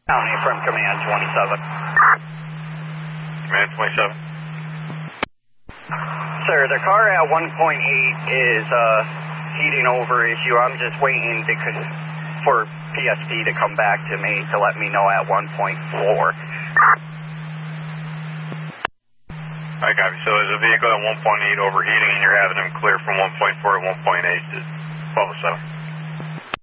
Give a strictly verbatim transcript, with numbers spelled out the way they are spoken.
County from Command twenty-seven. Command twenty-seven. Sir, the car at one point eight is uh, heating over issue. I'm just waiting to con- for P S P to come back to me to let me know at one point four. I copy. So is the vehicle at one point eight overheating and you're having them clear from one point four to one point eight to twelve oh seven?